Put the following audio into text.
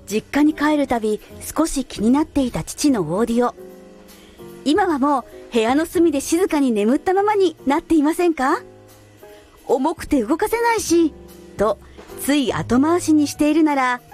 実家に帰るたび少し気になっていた父のオーディオ。今はもう部屋の隅で静かに眠ったままになっていませんか？重くて動かせないし、とつい後回しにしているなら、